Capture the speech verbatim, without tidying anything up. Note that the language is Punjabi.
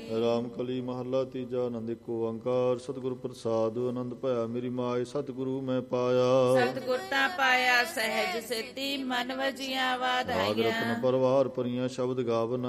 ਰਾਮ ਕਲੀ ਮਹੱਲਾ ਤੀਜਾ। ਆਨੰਦ ਏਕ ਓੰਕਾਰ ਸਤਿਗੁਰ ਪ੍ਰਸਾਦਿ। ਆਨੰਦ ਭਇਆ ਮੇਰੀ ਮਾਏ ਸਤਿਗੁਰੂ ਮੈਂ ਪਾਇਆ। ਸਤਿਗੁਰ ਤਾਂ ਪਾਇਆ ਸਹਿਜ ਸੇਤੀ ਮਨ ਵਜੀਆਂ ਵਾਧਾਈਆਂ। ਰਤਨ ਪਰਵਾਰ ਭਰੀਆਂ ਸ਼ਬਦ ਗਾਵਨ